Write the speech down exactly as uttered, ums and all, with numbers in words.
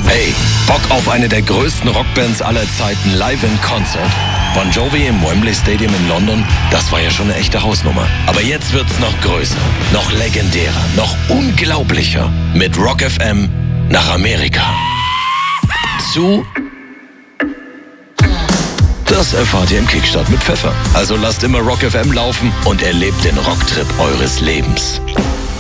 Hey, Bock auf eine der größten Rockbands aller Zeiten live in Concert? Bon Jovi im Wembley Stadium in London, das war ja schon eine echte Hausnummer. Aber jetzt wird's noch größer, noch legendärer, noch unglaublicher. Mit Rock F M nach Amerika. Zu... Das erfahrt ihr im Kickstart mit Pfeffer. Also lasst immer Rock F M laufen und erlebt den Rocktrip eures Lebens.